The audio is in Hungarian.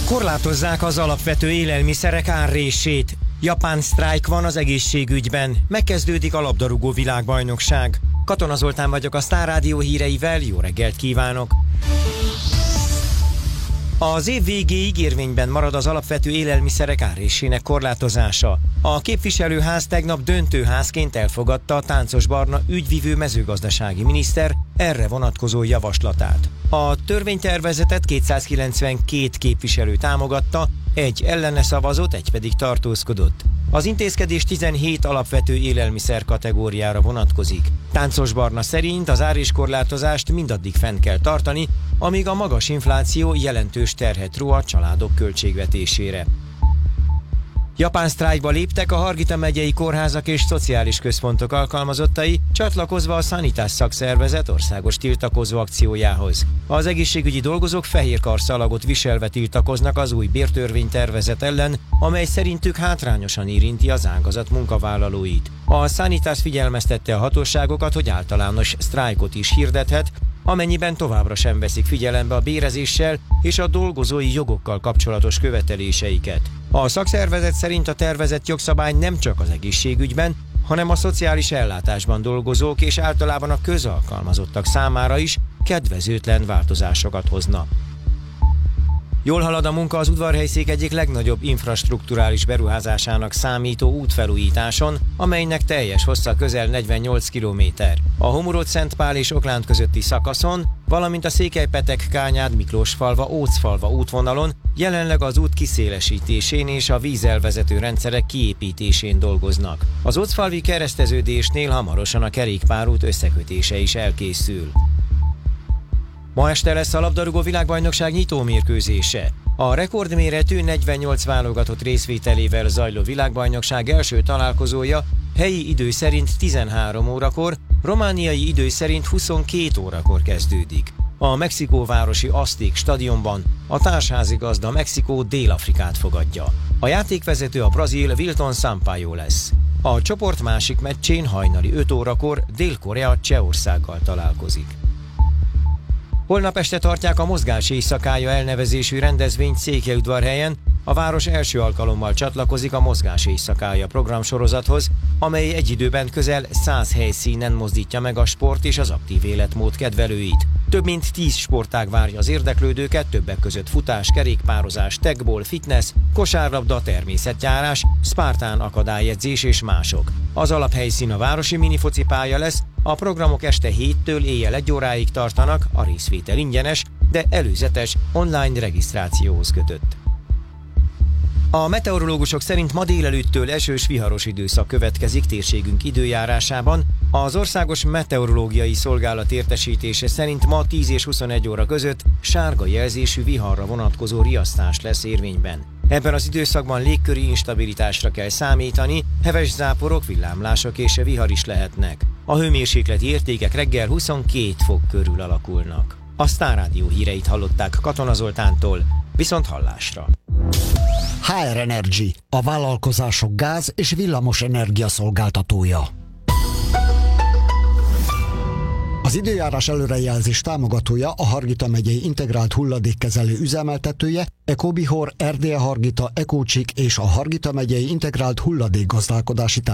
Korlátozzák az alapvető élelmiszerek árrését. Japán sztrájk van az egészségügyben. Megkezdődik a labdarúgó világbajnokság. Katona Zoltán vagyok a Sztár Rádió híreivel, jó reggelt kívánok! Az év végéig érvényben marad az alapvető élelmiszerek árrésének korlátozása. A képviselőház tegnap döntőházként elfogadta a Táncos Barna ügyvivő mezőgazdasági miniszter erre vonatkozó javaslatát. A törvénytervezetet 292 képviselő támogatta, egy ellene szavazott, egy pedig tartózkodott. Az intézkedés 17 alapvető élelmiszer kategóriára vonatkozik. Táncos Barna szerint az áréskorlátozást mindaddig fenn kell tartani, amíg a magas infláció jelentős terhet ró a családok költségvetésére. Japán sztrájkba léptek a Hargita megyei kórházak és szociális központok alkalmazottai, csatlakozva a Sanitas szakszervezet országos tiltakozó akciójához. Az egészségügyi dolgozók fehér karszalagot viselve tiltakoznak az új bértörvénytervezet ellen, amely szerintük hátrányosan érinti az ágazat munkavállalóit. A Sanitas figyelmeztette a hatóságokat, hogy általános sztrájkot is hirdethet, amennyiben továbbra sem veszik figyelembe a bérezéssel és a dolgozói jogokkal kapcsolatos követeléseiket. A szakszervezet szerint a tervezett jogszabály nem csak az egészségügyben, hanem a szociális ellátásban dolgozók és általában a közalkalmazottak számára is kedvezőtlen változásokat hozna. Jól halad a munka az Udvarhelyszék egyik legnagyobb infrastrukturális beruházásának számító útfelújításon, amelynek teljes hossza közel 48 km. A Homorod-Szentpál és Oklánd közötti szakaszon, valamint a Székelypetek-Kányád Miklósfalva Ócfalva útvonalon jelenleg az út kiszélesítésén és a vízelvezető rendszerek kiépítésén dolgoznak. Az ócfalvi kereszteződésnél hamarosan a kerékpárút összekötése is elkészül. Ma este lesz a labdarúgó világbajnokság nyitómérkőzése. A rekordméretű 48 válogatott részvételével zajló világbajnokság első találkozója helyi idő szerint 13 órakor, romániai idő szerint 22 órakor kezdődik. A mexikóvárosi Azték stadionban a társházigazda Mexikó Dél-Afrikát fogadja. A játékvezető a brazil Wilton Sampaio lesz. A csoport másik meccsén hajnali 5 órakor Dél-Korea Csehországgal találkozik. Holnap este tartják a Mozgás éjszakája elnevezésű rendezvényt Székelyudvarhelyen. A város első alkalommal csatlakozik a Mozgás éjszakája programsorozathoz, amely egy időben közel 100 helyszínen mozdítja meg a sport és az aktív életmód kedvelőit. Több mint 10 sportág várja az érdeklődőket, többek között futás, kerékpározás, tekball, fitness, kosárlabda, természetjárás, szpartán akadályedzés és mások. Az alaphelyszín a városi minifocipálya lesz, a programok este 7-től éjjel 1 óráig tartanak, a részvétel ingyenes, de előzetes online regisztrációhoz kötött. A meteorológusok szerint ma délelőttől esős, viharos időszak következik térségünk időjárásában. Az Országos Meteorológiai Szolgálat értesítése szerint ma 10 és 21 óra között sárga jelzésű viharra vonatkozó riasztás lesz érvényben. Ebben az időszakban légköri instabilitásra kell számítani, heves záporok, villámlások és vihar is lehetnek. A hőmérsékleti értékek reggel 22 fok körül alakulnak. A Sztár Rádió híreit hallották Katona Zoltántól, viszont hallásra. HR Energy, a vállalkozások gáz- és villamos energia szolgáltatója. Az időjárás előrejelzés támogatója a Hargita megyei integrált hulladékkezelő üzemeltetője, Ecobihor, Erdélye Hargita, Ecócsik és a Hargita megyei integrált hulladékgazdálkodási